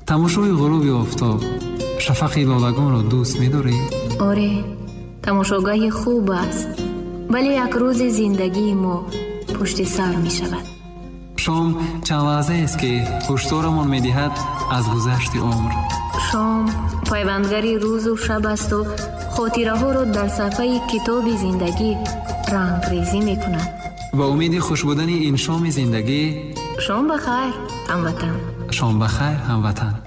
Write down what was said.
тамошои ғуруби офтоб шафақи лолагонро дӯст медорӣ? оре, тамошогаҳи хуб аст, вале як рӯзи зиндагии мо пушти сар мешавад. шом чанд лаҳзаест ки ҳушдорамон медиҳад аз гузашти умр. шом пайвандгари рӯзу шаб асту хотираҳоро дар сафҳаи китоби зиндагӣ рангрезӣ мекунад. ба умеди хушбудани ин шоми зиндагӣ, шом бахайр ҳамватан. шом бахайр ҳамватан.